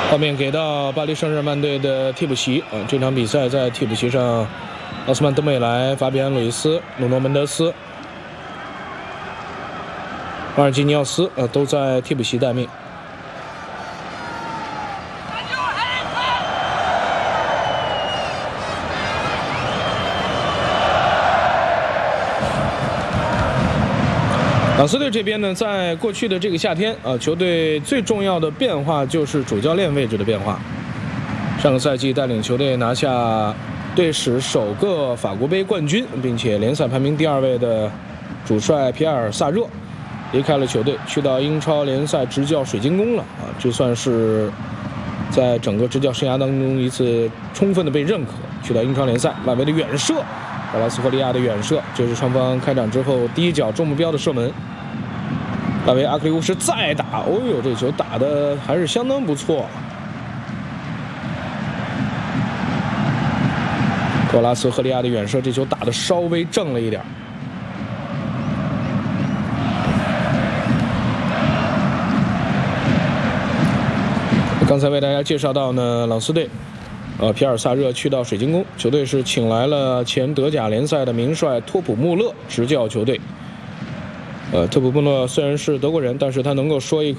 画面给到巴黎圣日耳曼队的替补席这场比赛在替补席上，奥斯曼·登贝莱、法比安·鲁伊斯、努诺·门德斯、马尔基尼奥斯都在替补席待命。朗斯队这边呢，在过去的这个夏天球队最重要的变化就是主教练位置的变化。上个赛季带领球队拿下队史首个法国杯冠军，并且联赛排名第2位的主帅皮埃尔·萨热离开了球队，去到英超联赛执教水晶宫了这算是在整个执教生涯当中一次充分的被认可。去到英超联赛，外围的远射，卡拉斯科利亚的远射，这是双方开战之后第一脚中目标的射门。大卫阿克利乌斯再打，哦呦，这球打得还是相当不错。托拉斯赫利亚的远射，这球打得稍微正了一点。刚才为大家介绍到呢，朗斯队，皮尔萨热去到水晶宫，球队是请来了前德甲联赛的名帅托普穆勒执教球队。特普穆勒虽然是德国人，但是他能够说一口